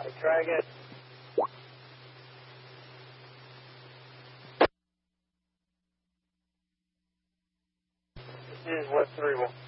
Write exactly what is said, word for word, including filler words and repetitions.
right, try again. This is West three one.